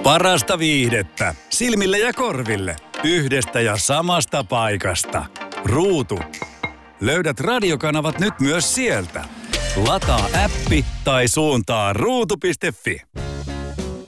Parasta viihdettä silmille ja korville yhdestä ja samasta paikasta. Ruutu. Löydät radiokanavat nyt myös sieltä. Lataa appi tai suuntaa ruutu.fi.